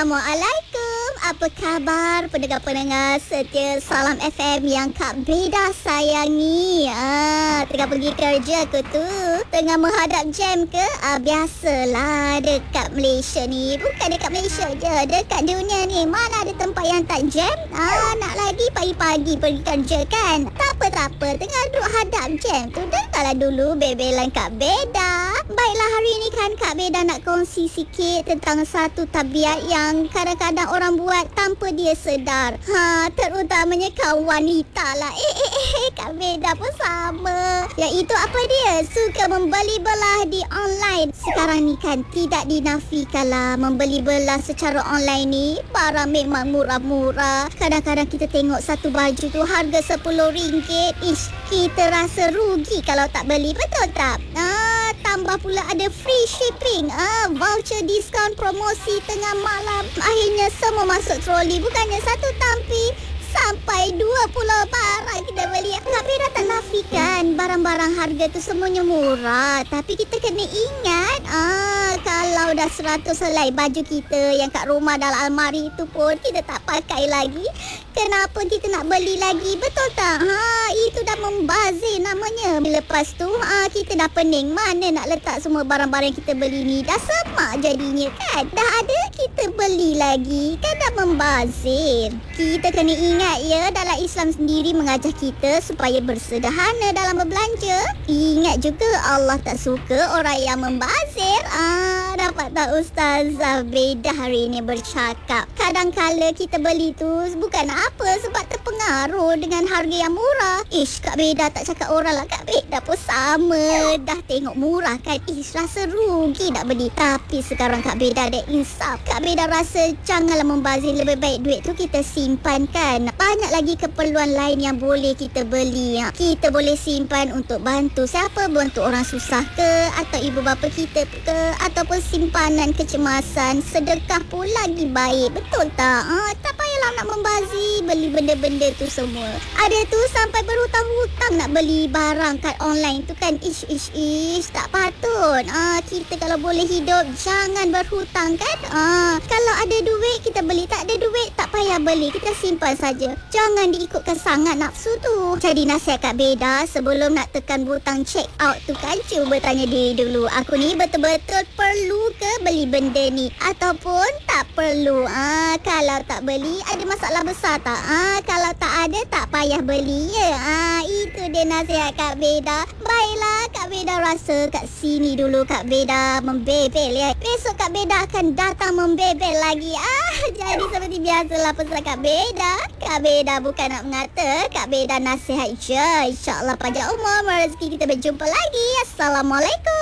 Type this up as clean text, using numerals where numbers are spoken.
Assalamualaikum. Apa khabar pendengar-pendengar setia Salam FM yang Kak Beda sayangi? Tengah pergi kerja ke tu? Tengah menghadap jam ke? Biasalah dekat Malaysia ni. Bukan dekat Malaysia je, dekat dunia ni. Mana ada tempat yang tak jam? Nak lagi pagi-pagi pergi kerja kan? Tak apa. Tengah duduk hadap jam tu. Dengarlah dulu bebelan Kak Beda. Baiklah, hari ni kan Kak Beda nak kongsi sikit tentang satu tabiat yang kadang-kadang orang buat tanpa dia sedar. Terutamanya kaum wanita lah. Kak Beda pun sama. Iaitu apa dia? Suka membeli belah di online. Sekarang ni kan tidak dinafikan lah, membeli belah secara online ni barang memang murah-murah. Kadang-kadang kita tengok satu baju tu harga RM10. Kita rasa rugi kalau tak beli, betul tak? Tambah pula ada free shipping, voucher diskaun promosi tengah malam. Akhirnya semua masuk troli. Bukannya satu tampi, sampai 20 barang kita beli. Kak Beda tak nafikan barang-barang harga tu semuanya murah. Tapi kita kena ingat, kalau dah 100 helai baju kita yang kat rumah dalam almari tu pun kita tak pakai lagi, kenapa kita nak beli lagi? Betul tak? Itu dah membazir namanya. Lepas tu kita dah pening. Mana nak letak semua barang-barang yang kita beli ni? Dah semak jadinya kan? Dah ada kita beli lagi, kan dah membazir. Kita kena ingat ya, dalam Islam sendiri mengajar kita supaya bersederhana dalam berbelanja. Ingat juga Allah tak suka orang yang membazir. Dapat tak Ustazah Beda hari ini bercakap, kadang-kala kita beli tu bukan apa sebab terpengaruh dengan harga yang murah. Kak Beda tak cakap orang lah. Kak Beda pun sama. Dah tengok murah kan, rasa rugi nak beli. Tapi sekarang Kak Beda ada insaf. Kak Beda rasa janganlah membazir. Lebih baik duit tu kita simpan kan. Banyak lagi keperluan lain yang boleh kita beli. Kita boleh simpan untuk bantu siapa, bantu orang susah ke, atau ibu bapa kita ke, ataupun simpanan kecemasan. Sedekah pun lagi baik, betul tak? Tak payahlah nak membazir beli benda-benda tu semua. Ada tu sampai berhutang-hutang nak beli barang kat online tu kan. Tak patut. Kita kalau boleh hidup jangan berhutang kan. Kalau ada duit kita beli, tak ada duit tak payah beli, kita simpan saja. Jangan diikutkan sangat nafsu tu. Jadi nasihat Kak Beda, sebelum nak tekan butang check out tu kan, cuba tanya diri dulu, aku ni betul-betul perlu ke beli benda ni ataupun tak perlu. Kalau tak beli ada masalah besar tak? Kalau tak ada tak payah beli ya. Itu dia nasihat Kak Beda. Baiklah, Kak Beda rasa kat sini dulu Kak Beda membebel ya. Besok Kak Beda akan datang membebel lagi. Jadi seperti biasalah pesan Kak Beda. Kak Beda bukan nak mengata, Kak Beda nasihat je. InsyaAllah panjang umur, rezeki kita berjumpa lagi. Assalamualaikum.